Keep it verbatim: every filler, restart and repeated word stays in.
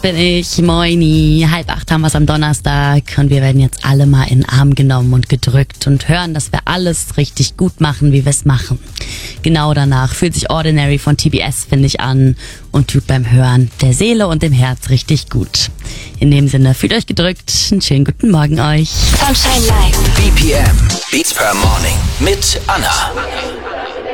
bin ich. Moini. Halb acht haben wir es am Donnerstag und wir werden jetzt alle mal in den Arm genommen und gedrückt und hören, dass wir alles richtig gut machen, wie wir es machen. Genau danach fühlt sich Ordinary von T B S, finde ich, an und tut beim Hören der Seele und dem Herz richtig gut. In dem Sinne, fühlt euch gedrückt. Einen schönen guten Morgen euch. Sunshine Live. B P M. Beats per Morning. Mit Anna.